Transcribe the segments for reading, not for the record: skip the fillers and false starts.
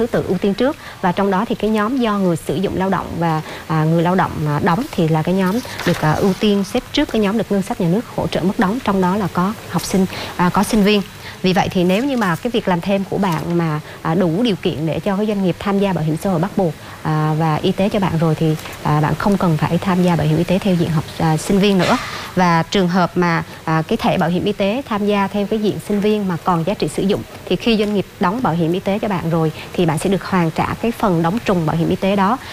thứ tự ưu tiên trước, và trong đó thì cái nhóm do người sử dụng lao động và người lao động đóng thì là cái nhóm được ưu tiên xếp trước cái nhóm được ngân sách nhà nước hỗ trợ mức đóng, trong đó là có học sinh, có sinh viên. Vì vậy thì nếu như mà cái việc làm thêm của bạn mà đủ điều kiện để cho cái doanh nghiệp tham gia bảo hiểm xã hội bắt buộc và y tế cho bạn rồi, thì bạn không cần phải tham gia bảo hiểm y tế theo diện sinh viên nữa. Và trường hợp mà cái thẻ bảo hiểm y tế tham gia theo cái diện sinh viên mà còn giá trị sử dụng, thì khi doanh nghiệp đóng bảo hiểm y tế cho bạn rồi thì bạn sẽ được hoàn trả cái phần đóng trùng bảo hiểm y tế đó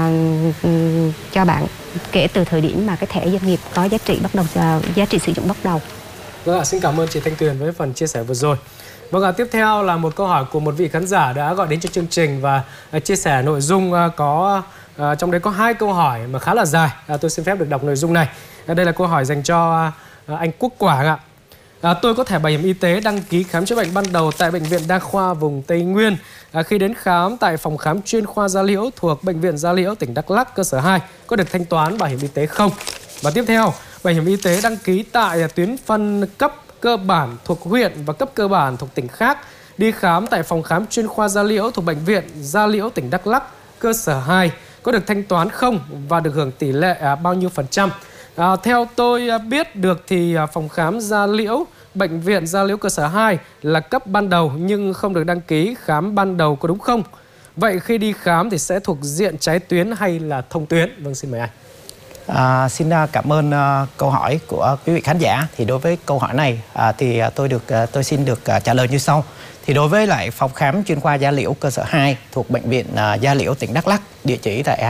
cho bạn kể từ thời điểm mà cái thẻ doanh nghiệp có giá trị sử dụng bắt đầu. Vâng ạ, xin cảm ơn chị Thanh Tuyền với phần chia sẻ vừa rồi. Vâng ạ, tiếp theo là một câu hỏi của một vị khán giả đã gọi đến cho chương trình và chia sẻ nội dung trong đấy có 2 câu hỏi mà khá là dài. Tôi xin phép được đọc nội dung này. Đây là câu hỏi dành cho anh Quốc Quảng ạ. Tôi có thẻ bảo hiểm y tế đăng ký khám chữa bệnh ban đầu tại Bệnh viện Đa khoa vùng Tây Nguyên. Khi đến khám tại phòng khám chuyên khoa Da Liễu thuộc Bệnh viện Da Liễu tỉnh Đắk Lắk cơ sở 2 có được thanh toán bảo hiểm y tế không? Và tiếp theo, bảo hiểm y tế đăng ký tại tuyến phân cấp cơ bản thuộc huyện và cấp cơ bản thuộc tỉnh khác, đi khám tại phòng khám chuyên khoa Da Liễu thuộc Bệnh viện Da Liễu tỉnh Đắk Lắk cơ sở 2 có được thanh toán không và được hưởng tỷ lệ bao nhiêu %? Theo tôi biết được thì phòng khám Da Liễu, Bệnh viện Da Liễu cơ sở 2 là cấp ban đầu nhưng không được đăng ký khám ban đầu, có đúng không? Vậy khi đi khám thì sẽ thuộc diện trái tuyến hay là thông tuyến? Vâng, xin mời anh. Xin cảm ơn câu hỏi của quý vị khán giả. Thì đối với câu hỏi này thì tôi xin được trả lời như sau. Thì đối với lại phòng khám chuyên khoa Da Liễu cơ sở 2 thuộc Bệnh viện Da Liễu tỉnh Đắk Lắk, địa chỉ tại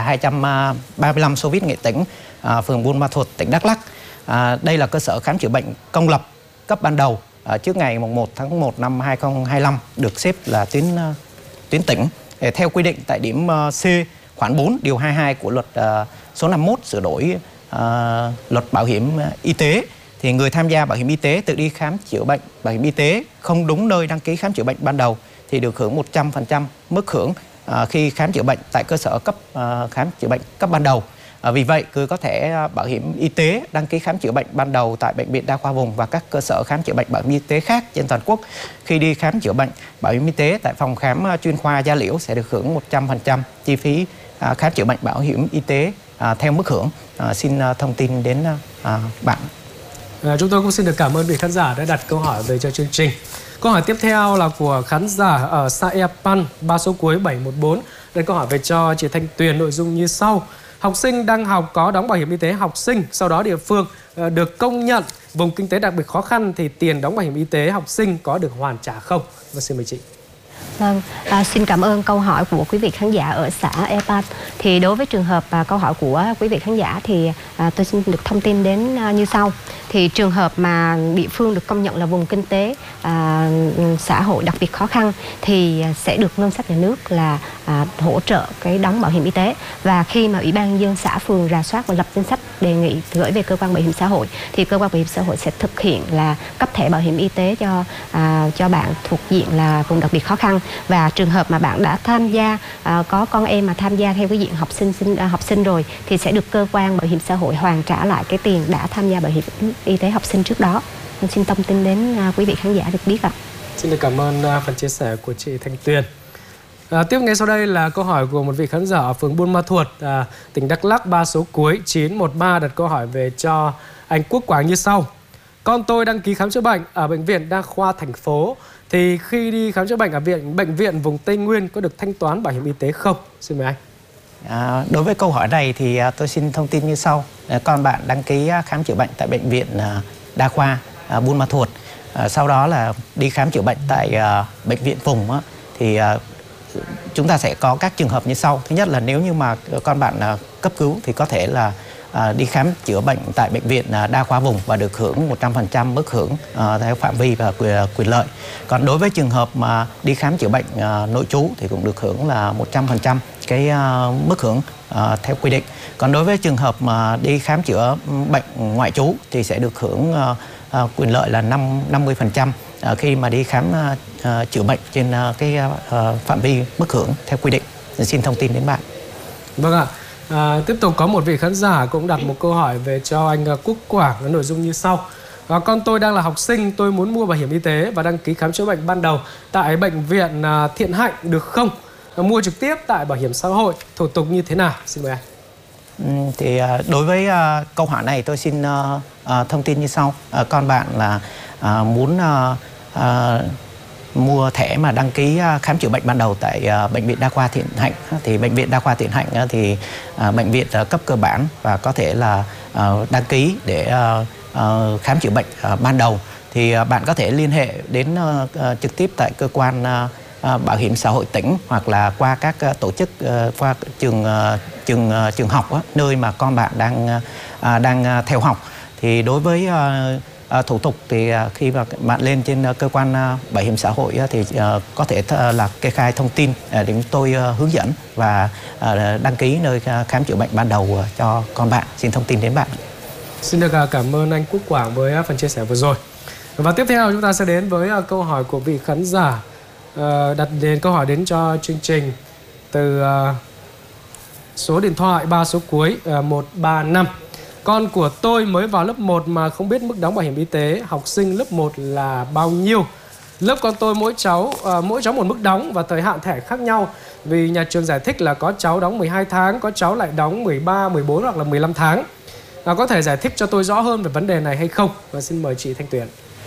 235 Soviet Nghệ Tĩnh, phường Buôn Ma Thuột, tỉnh Đắk Lắk. Đây là cơ sở khám chữa bệnh công lập cấp ban đầu trước ngày 1 tháng 1 năm 2025, được xếp là tuyến tỉnh. Theo quy định tại điểm C khoản 4 điều 22 của luật số 51 sửa đổi luật bảo hiểm y tế, thì người tham gia bảo hiểm y tế tự đi khám chữa bệnh bảo hiểm y tế không đúng nơi đăng ký khám chữa bệnh ban đầu thì được hưởng 100% mức hưởng khi khám chữa bệnh tại cơ sở khám chữa bệnh cấp ban đầu. Vì vậy, cứ có thẻ bảo hiểm y tế đăng ký khám chữa bệnh ban đầu tại Bệnh viện Đa khoa vùng và các cơ sở khám chữa bệnh bảo hiểm y tế khác trên toàn quốc, khi đi khám chữa bệnh bảo hiểm y tế tại phòng khám chuyên khoa Da Liễu sẽ được hưởng 100% chi phí khám chữa bệnh bảo hiểm y tế theo mức hưởng. Xin thông tin đến bạn. Chúng tôi cũng xin được cảm ơn vị khán giả đã đặt câu hỏi về cho chương trình. Câu hỏi tiếp theo là của khán giả ở xã Epan, 3 số cuối 714. Đây câu hỏi về cho chị Thanh Tuyền, nội dung như sau. Học sinh đang học có đóng bảo hiểm y tế học sinh, sau đó địa phương được công nhận vùng kinh tế đặc biệt khó khăn thì tiền đóng bảo hiểm y tế học sinh có được hoàn trả không? Và xin mời chị. Vâng, xin cảm ơn câu hỏi của quý vị khán giả ở xã Epan. Thì đối với trường hợp câu hỏi của quý vị khán giả thì tôi xin được thông tin đến như sau. Thì trường hợp mà địa phương được công nhận là vùng kinh tế xã hội đặc biệt khó khăn thì sẽ được ngân sách nhà nước là hỗ trợ cái đóng bảo hiểm y tế. Và khi mà Ủy ban nhân dân xã phường rà soát và lập danh sách đề nghị gửi về cơ quan bảo hiểm xã hội thì cơ quan bảo hiểm xã hội sẽ thực hiện là cấp thẻ bảo hiểm y tế cho bạn thuộc diện là vùng đặc biệt khó khăn. Và trường hợp mà bạn đã tham gia có con em mà tham gia theo cái diện học sinh rồi thì sẽ được cơ quan bảo hiểm xã hội hoàn trả lại cái tiền đã tham gia bảo hiểm y tế học sinh trước đó. Xin thông tin đến quý vị khán giả được biết ạ. Xin được cảm ơn phần chia sẻ của chị Thanh Tuyền. Tiếp ngay sau đây là câu hỏi của một vị khán giả ở phường Buôn Ma Thuột, tỉnh Đắk Lắk, 3 số cuối 913, đặt câu hỏi về cho anh Quốc Quảng như sau. Con tôi đăng ký khám chữa bệnh ở Bệnh viện Đa khoa thành phố, thì khi đi khám chữa bệnh ở bệnh viện vùng Tây Nguyên có được thanh toán bảo hiểm y tế không? Xin mời anh. Đối với câu hỏi này thì tôi xin thông tin như sau. Con bạn đăng ký khám chữa bệnh tại Bệnh viện Đa khoa Buôn Ma Thuột, sau đó là đi khám chữa bệnh tại bệnh viện vùng thì chúng ta sẽ có các trường hợp như sau. Thứ nhất là nếu như mà con bạn cấp cứu thì có thể là đi khám chữa bệnh tại Bệnh viện Đa khoa vùng và được hưởng 100% mức hưởng theo phạm vi và quyền lợi. Còn đối với trường hợp mà đi khám chữa bệnh nội trú thì cũng được hưởng là 100% cái mức hưởng theo quy định. Còn đối với trường hợp mà đi khám chữa bệnh ngoại trú thì sẽ được hưởng quyền lợi là 50% khi mà đi khám chữa bệnh trên cái phạm vi mức hưởng theo quy định. Xin thông tin đến bạn. Vâng ạ. Tiếp tục có một vị khán giả cũng đặt một câu hỏi về cho anh Quốc Quảng, với nội dung như sau. Con tôi đang là học sinh, tôi muốn mua bảo hiểm y tế và đăng ký khám chữa bệnh ban đầu tại Bệnh viện Thiện Hạnh được không? mua trực tiếp tại bảo hiểm xã hội, thủ tục như thế nào? Xin mời anh. Thì đối với câu hỏi này tôi xin thông tin như sau. Con bạn là muốn mua thẻ mà đăng ký khám chữa bệnh ban đầu tại Bệnh viện Đa khoa Thiện Hạnh. Thì Bệnh viện Đa khoa Thiện Hạnh thì bệnh viện cấp cơ bản và có thể là đăng ký để khám chữa bệnh ban đầu. Thì bạn có thể liên hệ đến trực tiếp tại cơ quan bảo hiểm xã hội tỉnh, hoặc là qua các tổ chức, qua trường học nơi mà con bạn đang theo học. Thì đối với thủ tục thì khi mà bạn lên trên cơ quan bảo hiểm xã hội thì có thể là kê khai thông tin để chúng tôi hướng dẫn và đăng ký nơi khám chữa bệnh ban đầu cho con bạn. Xin thông tin đến bạn. Xin được cảm ơn anh Quốc Quảng với phần chia sẻ vừa rồi. Và tiếp theo chúng ta sẽ đến với câu hỏi của vị khán giả đặt câu hỏi đến cho chương trình từ số điện thoại 3 số cuối 135. Con của tôi mới vào lớp 1 mà không biết mức đóng bảo hiểm y tế học sinh lớp 1 là bao nhiêu. Lớp con tôi mỗi cháu một mức đóng và thời hạn thẻ khác nhau. Vì nhà trường giải thích là có cháu đóng 12 tháng, có cháu lại đóng 13, 14 hoặc là 15 tháng. Có thể giải thích cho tôi rõ hơn về vấn đề này hay không? Và xin mời chị Thanh Tuyền.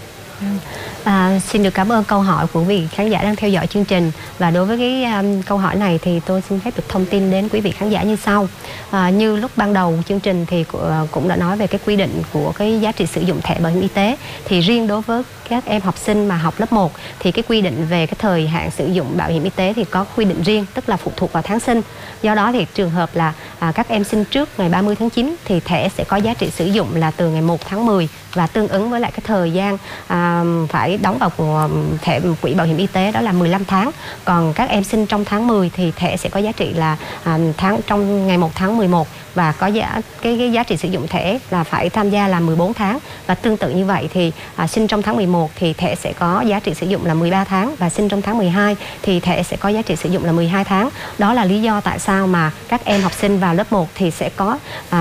Xin được cảm ơn câu hỏi của vị khán giả đang theo dõi chương trình. Và đối với cái câu hỏi này thì tôi xin phép được thông tin đến quý vị khán giả như sau. Như lúc ban đầu chương trình thì cũng đã nói về cái quy định của cái giá trị sử dụng thẻ bảo hiểm y tế. Thì riêng đối với các em học sinh mà học lớp 1 thì cái quy định về cái thời hạn sử dụng bảo hiểm y tế thì có quy định riêng, tức là phụ thuộc vào tháng sinh. Do đó thì trường hợp là các em sinh trước ngày 30 tháng 9 thì thẻ sẽ có giá trị sử dụng là từ ngày 1 tháng 10 và tương ứng với lại cái thời gian phải đóng vào thẻ quỹ bảo hiểm y tế đó là 15 tháng. Còn các em sinh trong tháng 10 thì thẻ sẽ có giá trị là trong ngày 1 tháng 11 và có cái giá trị sử dụng thẻ là phải tham gia là 14 tháng. Và tương tự như vậy thì sinh trong tháng 11 thì thẻ sẽ có giá trị sử dụng là 13 tháng và sinh trong tháng 12 thì thẻ sẽ có giá trị sử dụng là 12 tháng. Đó là lý do tại sao mà các em học sinh vào lớp 1 thì sẽ có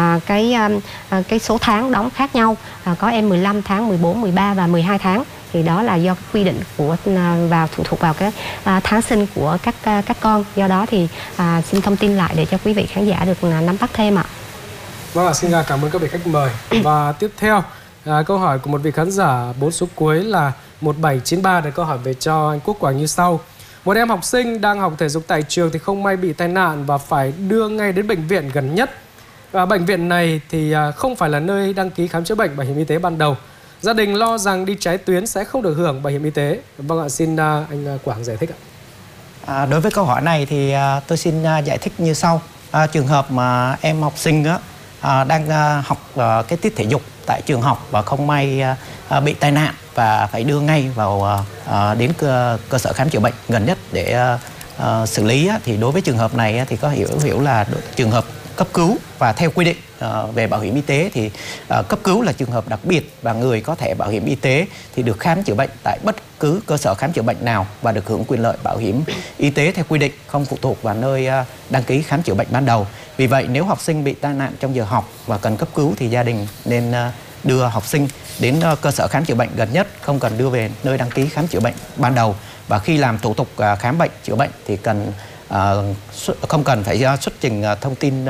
cái số tháng đóng khác nhau. Có em 15 tháng, 14, 13 và 12 tháng. Thì đó là do quy định của phụ thuộc vào cái tháng sinh của các con. Do đó thì xin thông tin lại để cho quý vị khán giả được nắm bắt thêm ạ. Vâng ạ, xin cảm ơn các vị khách mời. Và tiếp theo câu hỏi của một vị khán giả 4 số cuối là 1793 để câu hỏi về cho anh Quốc Quảng như sau. Một em học sinh đang học thể dục tại trường thì không may bị tai nạn và phải đưa ngay đến bệnh viện gần nhất. Bệnh viện này thì không phải là nơi đăng ký khám chữa bệnh bảo hiểm y tế ban đầu. Gia đình lo rằng đi trái tuyến sẽ không được hưởng bảo hiểm y tế. Vâng ạ, xin anh Quảng giải thích ạ. Đối với câu hỏi này thì tôi xin giải thích như sau. Trường hợp mà em học sinh đang học cái tiết thể dục tại trường học và không may bị tai nạn và phải đưa ngay vào đến cơ sở khám chữa bệnh gần nhất để xử lý, thì đối với trường hợp này thì có hiểu là trường hợp cấp cứu. Và theo quy định về bảo hiểm y tế thì cấp cứu là trường hợp đặc biệt và người có thẻ bảo hiểm y tế thì được khám chữa bệnh tại bất cứ cơ sở khám chữa bệnh nào và được hưởng quyền lợi bảo hiểm y tế theo quy định, không phụ thuộc vào nơi đăng ký khám chữa bệnh ban đầu. Vì vậy nếu học sinh bị tai nạn trong giờ học và cần cấp cứu thì gia đình nên đưa học sinh đến cơ sở khám chữa bệnh gần nhất, không cần đưa về nơi đăng ký khám chữa bệnh ban đầu. Và khi làm thủ tục khám bệnh chữa bệnh thì không cần phải xuất trình thông tin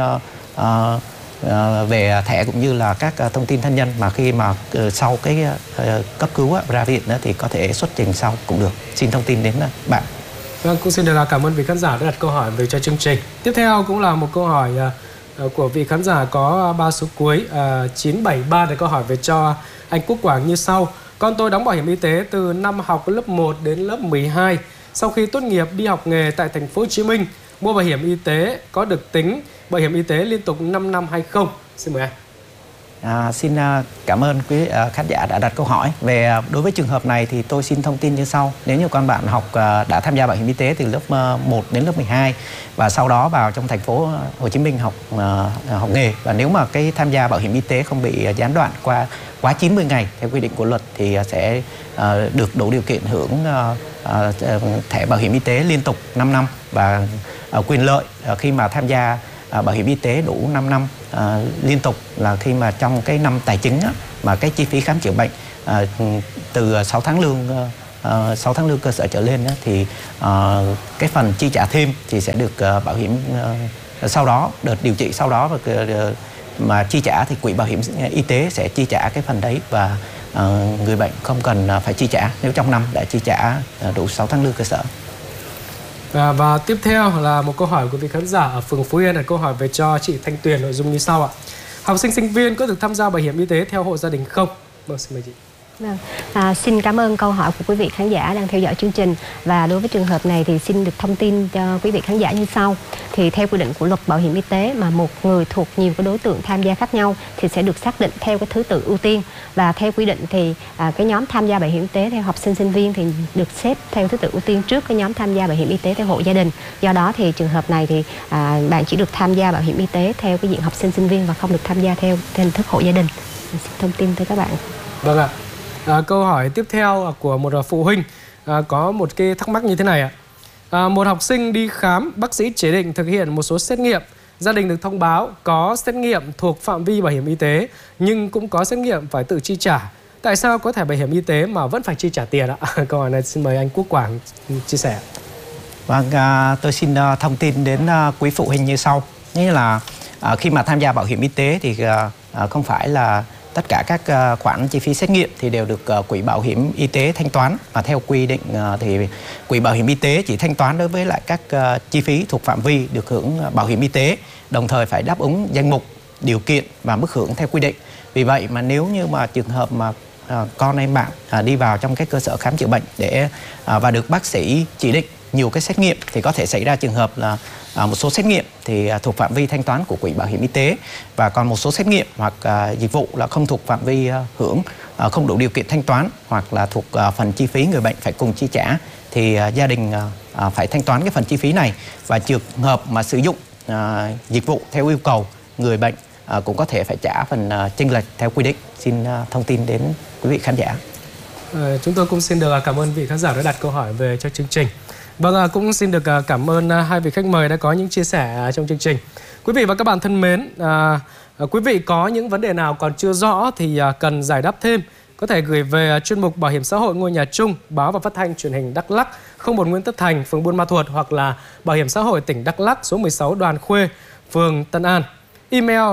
về thẻ cũng như là các thông tin thân nhân, mà khi mà sau cái cấp cứu ra viện thì có thể xuất trình sau cũng được. Xin thông tin đến bạn. Vâng, cũng xin được cảm ơn vị khán giả đã đặt câu hỏi về cho chương trình. Tiếp theo cũng là một câu hỏi của vị khán giả có 3 số cuối 973 để câu hỏi về cho anh Quốc Quảng như sau. Con tôi đóng bảo hiểm y tế từ năm học lớp 1 đến lớp 12. Sau khi tốt nghiệp đi học nghề tại thành phố Hồ Chí Minh, mua bảo hiểm y tế có được tính bảo hiểm y tế liên tục 5 năm hay không? Xin mời anh. Xin cảm ơn quý khán giả đã đặt câu hỏi. Đối với trường hợp này thì tôi xin thông tin như sau. Nếu như con bạn đã tham gia bảo hiểm y tế từ lớp 1 đến lớp 12 và sau đó vào trong thành phố Hồ Chí Minh học nghề, và nếu mà cái tham gia bảo hiểm y tế không bị gián đoạn quá 90 ngày theo quy định của luật thì sẽ được đủ điều kiện hưởng thẻ bảo hiểm y tế liên tục 5 năm và quyền lợi khi mà tham gia bảo hiểm y tế đủ 5 năm liên tục là khi mà trong cái năm tài chính mà cái chi phí khám chữa bệnh từ 6 tháng lương 6 tháng lương cơ sở trở lên thì cái phần chi trả thêm thì sẽ được bảo hiểm sau đó đợt điều trị sau đó mà chi trả thì quỹ bảo hiểm y tế sẽ chi trả cái phần đấy, và người bệnh không cần phải chi trả nếu trong năm đã chi trả đủ 6 tháng lương cơ sở. Và tiếp theo là một câu hỏi của vị khán giả ở phường Phú Yên, là câu hỏi về cho chị Thanh Tuyền, nội dung như sau ạ. Học sinh sinh viên có được tham gia bảo hiểm y tế theo hộ gia đình không? Vâng, xin mời chị. Vâng. Xin cảm ơn câu hỏi của quý vị khán giả đang theo dõi chương trình. Và đối với trường hợp này thì xin được thông tin cho quý vị khán giả như sau. Thì theo quy định của luật bảo hiểm y tế, mà một người thuộc nhiều cái đối tượng tham gia khác nhau thì sẽ được xác định theo cái thứ tự ưu tiên. Và theo quy định thì cái nhóm tham gia bảo hiểm y tế theo học sinh sinh viên thì được xếp theo thứ tự ưu tiên trước cái nhóm tham gia bảo hiểm y tế theo hộ gia đình. Do đó thì trường hợp này thì bạn chỉ được tham gia bảo hiểm y tế theo cái diện học sinh sinh viên và không được tham gia theo hình thức hộ gia đình. Xin thông tin tới các bạn. Vâng ạ. Câu hỏi tiếp theo của một phụ huynh có một cái thắc mắc như thế này ạ. Một học sinh đi khám, bác sĩ chỉ định thực hiện một số xét nghiệm. Gia đình được thông báo có xét nghiệm thuộc phạm vi bảo hiểm y tế nhưng cũng có xét nghiệm phải tự chi trả. Tại sao có thẻ bảo hiểm y tế mà vẫn phải chi trả tiền ạ? Câu hỏi này xin mời anh Quốc Quảng chia sẻ. Vâng, tôi xin thông tin đến quý phụ huynh như sau. Như là khi mà tham gia bảo hiểm y tế thì không phải là tất cả các khoản chi phí xét nghiệm thì đều được quỹ bảo hiểm y tế thanh toán, mà theo quy định thì quỹ bảo hiểm y tế chỉ thanh toán đối với lại các chi phí thuộc phạm vi được hưởng bảo hiểm y tế, đồng thời phải đáp ứng danh mục, điều kiện và mức hưởng theo quy định. Vì vậy mà nếu như mà trường hợp mà con em bạn đi vào trong cái cơ sở khám chữa bệnh để và được bác sĩ chỉ định nhiều cái xét nghiệm thì có thể xảy ra trường hợp là một số xét nghiệm thì thuộc phạm vi thanh toán của quỹ bảo hiểm y tế, và còn một số xét nghiệm hoặc dịch vụ là không thuộc phạm vi hưởng, không đủ điều kiện thanh toán hoặc là thuộc phần chi phí người bệnh phải cùng chi trả thì gia đình phải thanh toán cái phần chi phí này. Và trường hợp mà sử dụng dịch vụ theo yêu cầu, người bệnh cũng có thể phải trả phần chênh lệch theo quy định. Xin thông tin đến quý vị khán giả. Chúng tôi cũng xin được cảm ơn vị khán giả đã đặt câu hỏi về cho chương trình. Vâng, cũng xin được cảm ơn hai vị khách mời đã có những chia sẻ trong chương trình. Quý vị và các bạn thân mến, quý vị có những vấn đề nào còn chưa rõ thì cần giải đáp thêm, có thể gửi về chuyên mục Bảo hiểm xã hội ngôi nhà chung, Báo và Phát thanh Truyền hình Đắk Lắk, 01 Nguyễn Tất Thành, phường Buôn Ma Thuột, hoặc là Bảo hiểm xã hội tỉnh Đắk Lắk, số 16 Đoàn Khuê, phường Tân An. Email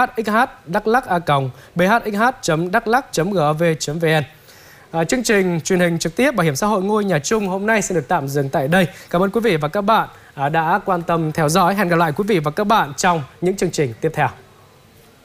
bhxh.bhxh.daklak.gov.vn. Chương trình truyền hình trực tiếp Bảo hiểm xã hội ngôi nhà chung hôm nay xin được tạm dừng tại đây. Cảm ơn quý vị và các bạn đã quan tâm theo dõi. Hẹn gặp lại quý vị và các bạn trong những chương trình tiếp theo.